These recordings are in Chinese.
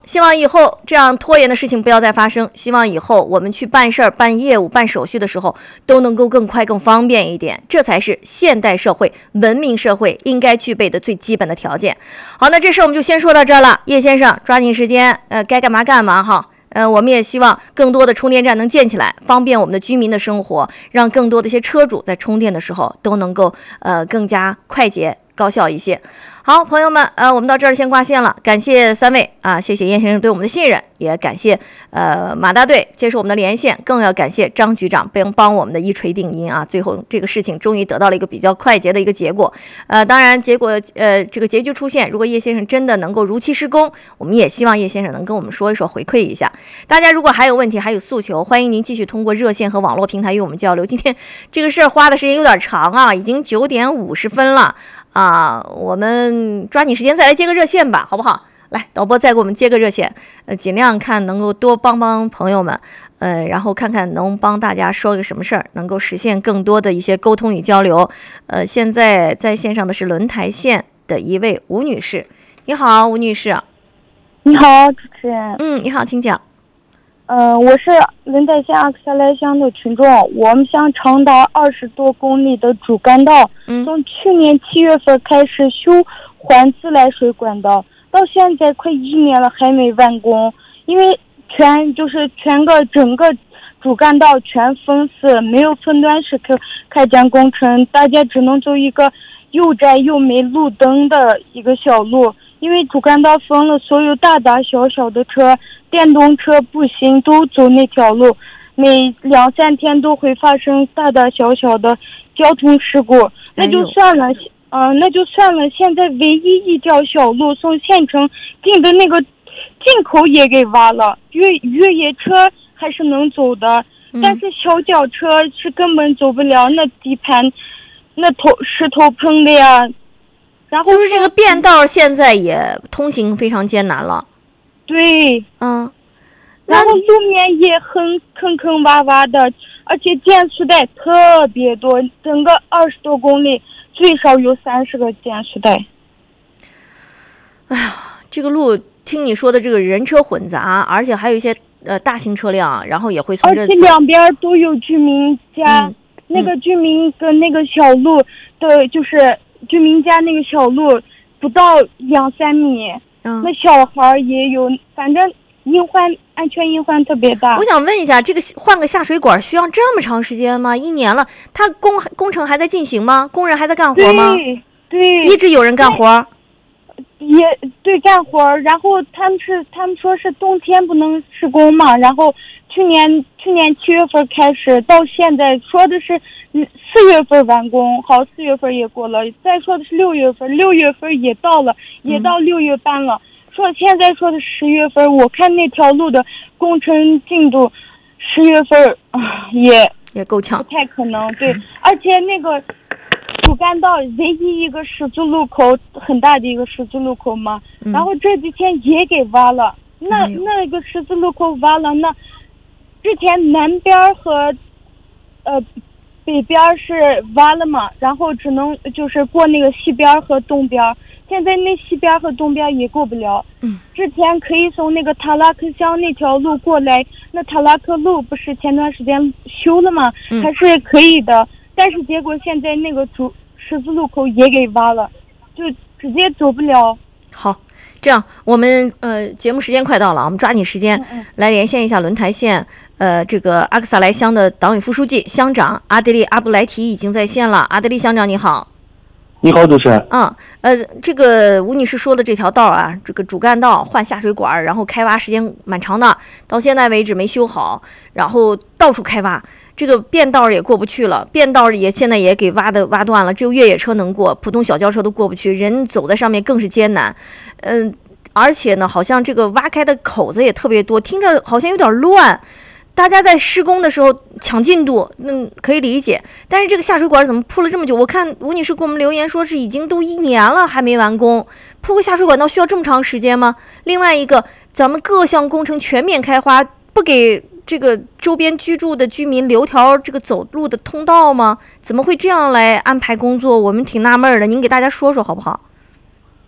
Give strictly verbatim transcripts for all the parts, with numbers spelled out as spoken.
希望以后这样拖延的事情不要再发生，希望以后我们去办事儿、办业务、办手续的时候都能够更快更方便一点，这才是现代社会文明社会应该具备的最基本的条件。好，那这事我们就先说到这儿了，叶先生抓紧时间，呃，该干嘛干嘛哈。呃，我们也希望更多的充电站能建起来，方便我们的居民的生活，让更多的一些车主在充电的时候都能够呃更加快捷高效一些。好，朋友们，呃，我们到这儿先挂线了，感谢三位啊，谢谢叶先生对我们的信任，也感谢呃马大队接受我们的连线，更要感谢张局长帮帮我们的一锤定音啊，最后这个事情终于得到了一个比较快捷的一个结果。呃，当然结果呃这个结局出现，如果叶先生真的能够如期施工，我们也希望叶先生能跟我们说一说，回馈一下。大家如果还有问题还有诉求，欢迎您继续通过热线和网络平台与我们交流。今天这个事儿花的时间有点长啊，已经九点五十分了。啊，我们抓紧时间再来接个热线吧，好不好？来，导播再给我们接个热线，呃，尽量看能够多帮帮朋友们，呃，然后看看能帮大家说个什么事儿，能够实现更多的一些沟通与交流。呃，现在在线上的是轮台县的一位吴女士，你好，吴女士。 你好，主持人。 嗯，你好，请讲。 呃，我是轮台县阿克萨莱乡的群众，我们想长达二十多公里的主干道， 嗯， 从去年七月份开始修换自来水管道，到现在快一年了还没完工，因为全就是全个整个主干道全封死，没有分段式开开展工程，大家只能走一个又窄又没路灯的一个小路。因为主干道封了，所有大大小小的车、电动车、步行都走那条路，每两三天都会发生大大小小的交通事故。那就算了，嗯、呃，那就算了。现在唯一一条小路从县城进的那个进口也给挖了，越越野车还是能走的，但是小轿车是根本走不了，那底盘、那头石头碰的呀。然后就是这个便道现在也通行非常艰难了。 对， 嗯， 然后路面也很坑坑洼洼的，而且减速带特别多，整个二十多公里最少有三十个减速带。 哎呀，这个路听你说的这个人车混杂，而且还有一些呃大型车辆，然后也会从这， 而且两边都有居民家， 嗯、 那个居民跟那个小路的，就是居民家那个小路不到两三米， 嗯， 那小孩也有，反正隐患安全隐患特别大。 我想问一下，这个换个下水管需要这么长时间吗？一年了，它工工程还在进行吗？工人还在干活吗？ 对对， 一直有人干活。 也对，干活。然后他们是他们说是冬天不能施工嘛，然后去年去年七月份开始，到现在说的是四月份完工，好，四月份也过了，再说的是六月份，六月份也到了，也到六月半了。嗯、说现在说的十月份，我看那条路的工程进度，十月份啊也也够呛， 不太可能。对，而且那个主干道唯一一个十字路口，很大的一个十字路口嘛，嗯、然后这几天也给挖了。那、哎、那个十字路口挖了，那之前南边和呃北边是挖了嘛，然后只能就是过那个西边和东边，现在那西边和东边也过不了。 嗯， 之前可以从那个塔拉克乡那条路过来，那塔拉克路不是前段时间修了吗？ 嗯、 还是可以的，但是结果现在那个主十字路口也给挖了，就直接走不了。 好，这样我们呃节目时间快到了，我们抓紧时间嗯嗯来连线一下轮台县呃这个阿克萨莱乡的党委副书记乡长阿德利阿布莱提已经在线了。阿德利乡长你好。 你好，主持人。 嗯，呃，这个吴女士说的这条道啊，这个主干道换下水管，然后开挖时间蛮长的，到现在为止没修好，然后到处开挖，这个便道也过不去了，便道也现在也给挖的挖断了，只有越野车能过，普通小轿车都过不去，人走在上面更是艰难。嗯、呃，而且呢，好像这个挖开的口子也特别多，听着好像有点乱。大家在施工的时候抢进度，嗯，可以理解。但是这个下水管怎么铺了这么久？我看吴女士给我们留言说是已经都一年了还没完工，铺个下水管道需要这么长时间吗？另外一个，咱们各项工程全面开花，不给这个周边居住的居民留条这个走路的通道吗？怎么会这样来安排工作？我们挺纳闷的，您给大家说说好不好？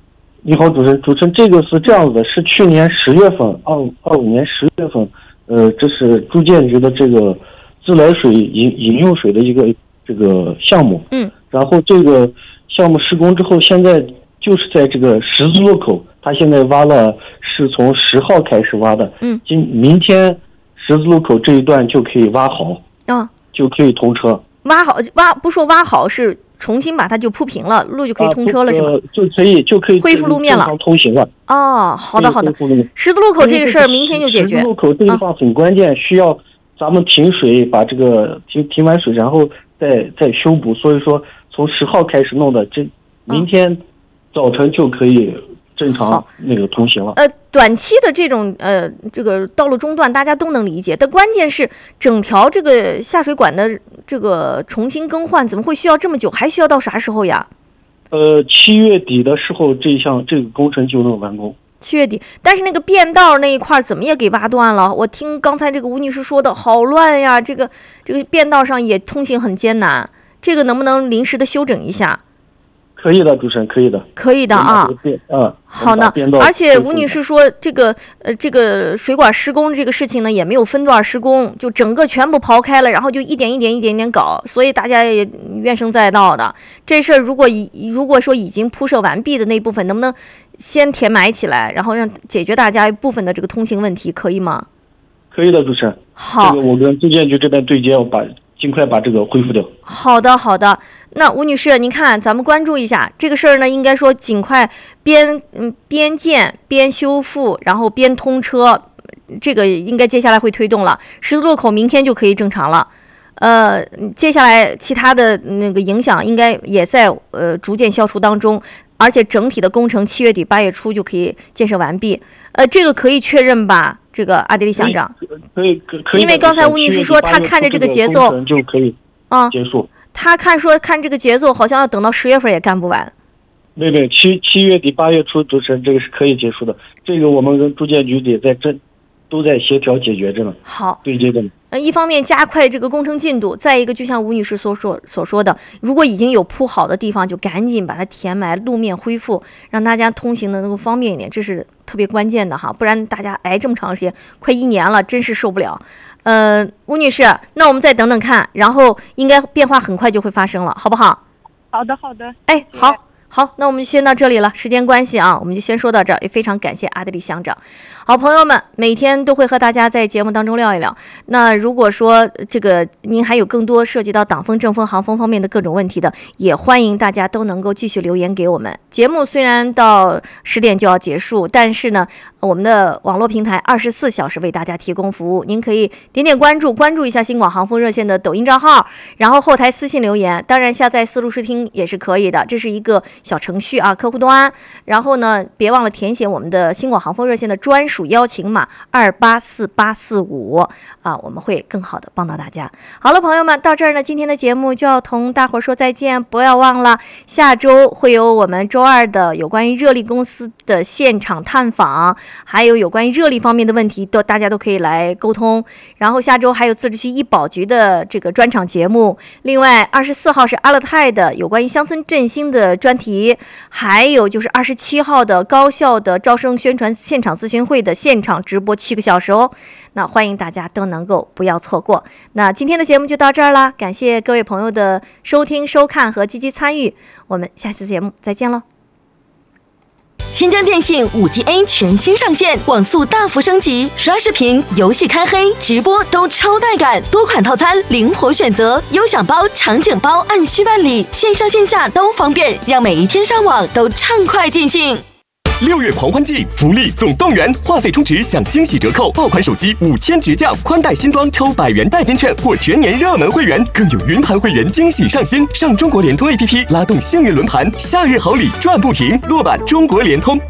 你好，主持人，主持人，这个是这样子的，是去年十月份，二二五年十月份，呃，这是住建局的这个自来水饮饮用水的一个这个项目， 嗯， 然后这个项目施工之后，现在就是在这个十字路口，他现在挖了，是从十号开始挖的， 嗯， 今明天十字路口这一段就可以挖好， 啊， 就可以通车。 挖好挖不说挖好，是重新把它就铺平了，路就可以通车了， 啊、 是吗？ 就可以就可以恢复路面了， 通行了。 哦，好的好的。十字路口这个事儿明天就解决。 十字路口这地方很关键，啊、需要咱们停水，把这个停停完水，然后再再修补。所以说，从十号开始弄的，这明天早晨就可以正常那个通行了。 呃，短期的这种呃这个道路中断大家都能理解，但关键是整条这个下水管的这个重新更换，怎么会需要这么久？还需要到啥时候呀？ 呃，七月底的时候，这项这个工程就能完工。 七月底，但是那个便道那一块怎么也给挖断了？我听刚才这个吴女士说的好乱呀，这个这个便道上也通行很艰难，这个能不能临时的修整一下？ 可以的，主持人，可以的， 可以的啊。 嗯， 好呢。而且吴女士说，这个呃，这个水管施工这个事情呢，也没有分段施工，就整个全部刨开了，然后就一点一点一点一点搞，所以大家也怨声载道的。这事儿如果已如果说已经铺设完毕的那部分，能不能先填埋起来，然后让解决大家一部分的这个通行问题，可以吗？ 可以的，主持人。 好， 这个我跟住建局这边对接，我把尽快把这个恢复掉。 好的，好的。那吴女士，您看，咱们关注一下这个事儿呢，应该说尽快边嗯边建边修复，然后边通车，这个应该接下来会推动了。十字路口明天就可以正常了，呃，接下来其他的那个影响应该也在呃逐渐消除当中，而且整体的工程七月底八月初就可以建设完毕，呃，这个可以确认吧？这个阿迪里乡长， 可以可以可以， 因为刚才吴女士说她看着这个节奏就可以啊结束。 他看说看这个节奏，好像要等到十月份也干不完。 对对，七七月底八月初，主持人这个是可以结束的。这个我们跟住建局也在这都在协调解决着呢。 好， 对接着呢。 呃，一方面加快这个工程进度，再一个就像吴女士所说所说的，如果已经有铺好的地方，就赶紧把它填埋，路面恢复，让大家通行的能够方便一点，这是特别关键的哈。不然大家挨这么长时间，快一年了，真是受不了。呃，吴女士，那我们再等等看，然后应该变化很快就会发生了，好不好？ 好的，好的。 哎，好，好，那我们就先到这里了，时间关系啊，我们就先说到这儿，也非常感谢阿德里乡长。好，朋友们，每天都会和大家在节目当中聊一聊。那如果说这个您还有更多涉及到党风、政风、行风方面的各种问题的，也欢迎大家都能够继续留言给我们。节目虽然到十点就要结束，但是呢，我们的网络平台二十四小时为大家提供服务，您可以点点关注，关注一下新广行风热线的抖音账号，然后后台私信留言，当然下载思路试听也是可以的，这是一个小程序啊，客户端。然后呢，别忘了填写我们的新广行风热线的专属邀请码二八四八四五啊，我们会更好的帮到大家。好了，朋友们，到这儿呢，今天的节目就要同大伙说再见，不要忘了下周会有我们周二的有关于热力公司的现场探访，还有有关于热力方面的问题，都大家都可以来沟通。然后下周还有自治区医保局的这个专场节目，另外二十四号是阿勒泰的有关于乡村振兴的专题，还有就是二十七号的高校的招生宣传现场咨询会的现场直播七个小时哦。那欢迎大家都能够不要错过。那今天的节目就到这儿啦，感谢各位朋友的收听、收看和积极参与，我们下次节目再见喽。 新疆电信 五 G A 全新上线，网速大幅升级，刷视频、游戏开黑、直播都超带感，多款套餐灵活选择，优享包、场景包按需办理，线上线下都方便，让每一天上网都畅快尽兴。 六月狂欢季，福利总动员，话费充值享惊喜折扣，爆款手机五千直降，宽带新装抽百元代金券或全年热门会员，更有云盘会员惊喜上新。上中国联通 A P P 拉动幸运轮盘，夏日好礼赚不停。落版中国联通。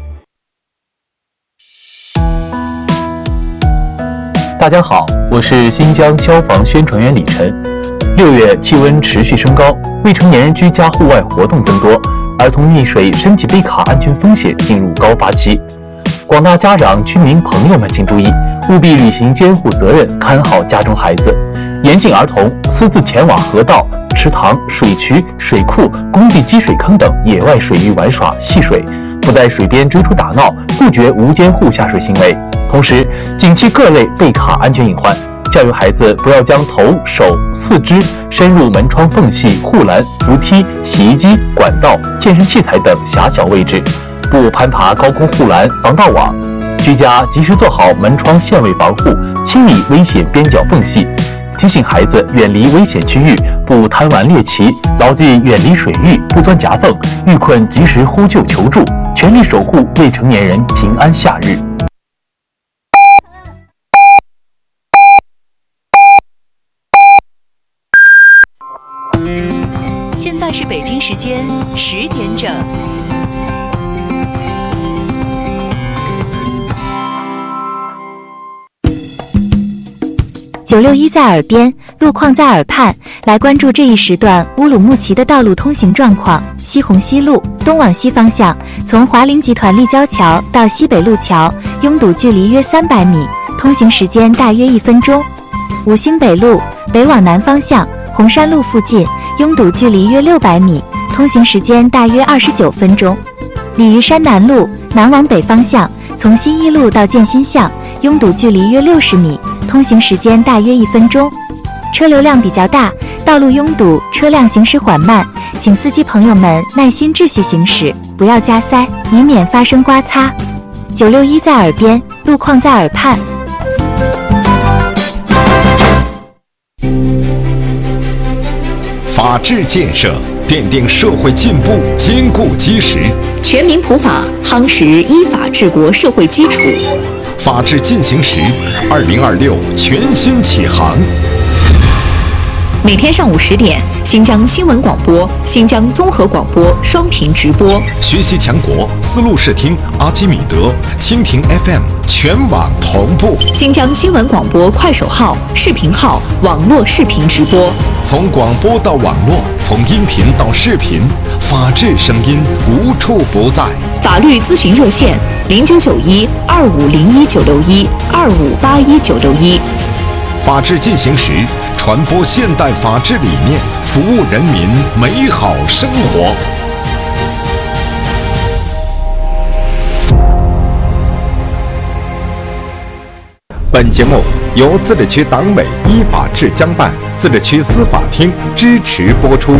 大家好，我是新疆消防宣传员李晨。六月气温持续升高，未成年人居家户外活动增多，儿童溺水、身体被卡安全风险进入高发期。广大家长、居民朋友们请注意，务必履行监护责任，看好家中孩子，严禁儿童私自前往河道、池塘、水渠、水库、工地积水坑等野外水域玩耍、戏水， 不在水边追逐打闹，杜绝无监护下水行为。同时，警惕各类被卡安全隐患，教育孩子不要将头、手、四肢伸入门窗缝隙、护栏、扶梯、洗衣机、管道、健身器材等狭小位置，不攀爬高空护栏、防盗网。居家及时做好门窗线位防护，清理危险边角缝隙。提醒孩子远离危险区域，不贪玩猎奇，牢记远离水域，不钻夹缝，遇困及时呼救求助，全力守护未成年人平安夏日。 现在是北京时间十点整。 九六一在耳边，路况在耳畔，来关注这一时段乌鲁木齐的道路通行状况。西红西路东往西方向，从华菱集团立交桥到西北路桥，拥堵距离约三百米，通行时间大约一分钟。五星北路北往南方向，红山路附近，拥堵距离约六百米，通行时间大约二十九分钟。鲤鱼山南路南往北方向，从新一路到建新巷，拥堵距离约六十米，通行时间大约一分钟。车流量比较大，道路拥堵，车辆行驶缓慢，请司机朋友们耐心秩序行驶，不要加塞，以免发生刮擦。九六一在耳边，路况在耳畔。 法治建设奠定社会进步坚固基石， 全民普法夯实依法治国社会基础。 法治进行时，二零二六全新启航。 每天上午十点，新疆新闻广播、新疆综合广播双频直播。 学习强国，丝路视听、阿基米德、蜻蜓 F M 全网同步。 新疆新闻广播快手号、视频号、网络视频直播。 从广播到网络，从音频到视频，法治声音无处不在。 法律咨询热线：零九九一二五零一九六一二五八一九六一。 法治进行时，传播现代法治理念，服务人民美好生活。本节目由自治区党委依法治江办、自治区司法厅支持播出。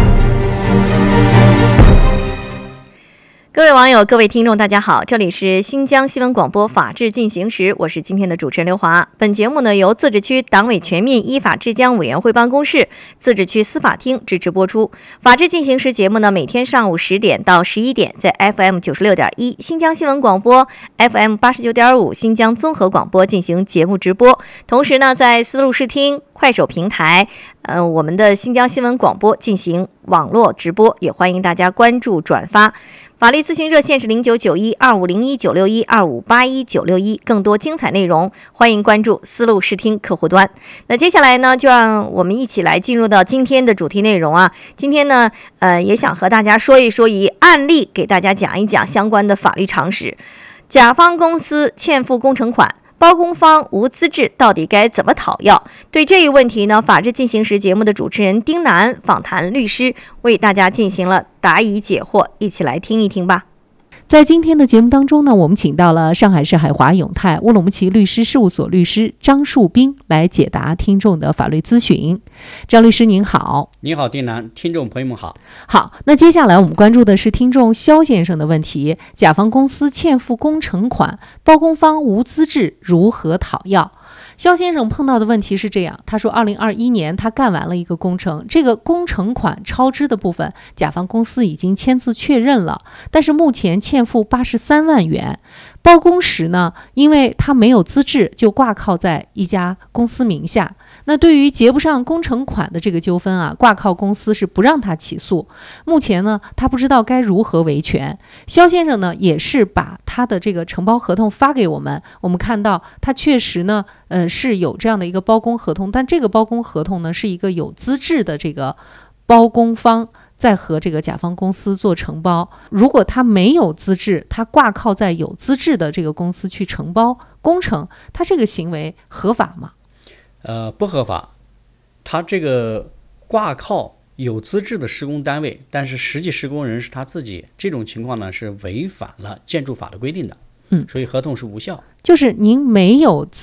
各位网友，各位听众，大家好，这里是新疆新闻广播法治进行时，我是今天的主持人刘华。本节目呢由自治区党委全面依法治江委员会办公室、自治区司法厅支持播出。法治进行时节目呢每天上午十点到十一点，在 F M 九十六点一新疆新闻广播、F M 八十九点五新疆综合广播进行节目直播。同时呢，在丝路视听、快手平台，呃，我们的新疆新闻广播进行网络直播，也欢迎大家关注转发。法律咨询热线是零九九一二五零一九六一二五八一九六一，更多精彩内容欢迎关注丝路视听客户端。那接下来呢，就让我们一起来进入到今天的主题内容啊。今天呢，呃，也想和大家说一说，以案例给大家讲一讲相关的法律常识。甲方公司欠付工程款，包工方无资质，到底该怎么讨要？对这一问题呢，法治进行时节目的主持人丁楠访谈律师，为大家进行了答疑解惑，一起来听一听吧。 在今天的节目当中呢，我们请到了上海市海华永泰乌鲁木齐律师事务所律师张树斌来解答听众的法律咨询。张律师您好。 你好，丁楠，听众朋友们好。 好，那接下来我们关注的是听众肖先生的问题：甲方公司欠付工程款，包工方无资质，如何讨要？肖先生碰到的问题是这样，他说二零二一年他干完了一个工程，这个工程款超支的部分甲方公司已经签字确认了，但是目前欠付八十三万元。包工时呢，因为他没有资质，就挂靠在一家公司名下。那对于结不上工程款的这个纠纷啊，挂靠公司是不让他起诉。目前呢，他不知道该如何维权。肖先生呢，也是把他的这个承包合同发给我们，我们看到他确实呢，呃，是有这样的一个包工合同，但这个包工合同呢，是一个有资质的这个包工方在和这个甲方公司做承包。如果他没有资质，他挂靠在有资质的这个公司去承包工程，他这个行为合法吗？ 呃，不合法。他这个挂靠有资质的施工单位，但是实际施工人是他自己，这种情况呢是违反了建筑法的规定的， 嗯， 所以合同是无效。 就是您没有